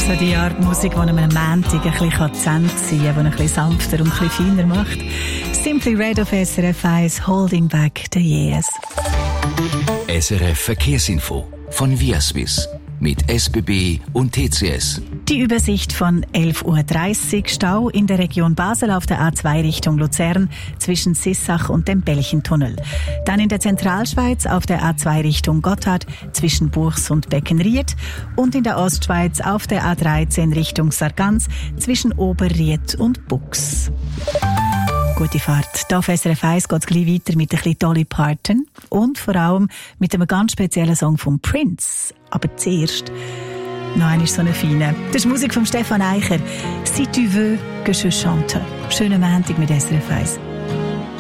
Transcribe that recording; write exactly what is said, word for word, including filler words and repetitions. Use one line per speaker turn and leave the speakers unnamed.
so die Art Musik, die einem am Montag ein bisschen Zähne ziehen kann, die ein bisschen sanfter und ein bisschen feiner macht. Simply Red auf S R F eins, Holding Back the Years.
S R F Verkehrsinfo von Viaswiss mit S B B und T C S.
Die Übersicht von elf Uhr dreißig, Stau in der Region Basel auf der A zwei Richtung Luzern zwischen Sissach und dem Belchentunnel. Dann in der Zentralschweiz auf der A zwei Richtung Gotthard zwischen Buchs und Beckenried und in der Ostschweiz auf der A dreizehn Richtung Sargans zwischen Oberried und Bux. Gute Fahrt. Hier auf S R F eins geht es gleich weiter mit ein bisschen Dolly Parton und vor allem mit einem ganz speziellen Song von Prince. Aber zuerst noch einmal so eine feine. Das ist Musik von Stefan Eicher. «Si tu veux que je chante». Schönen Montag mit S R F eins.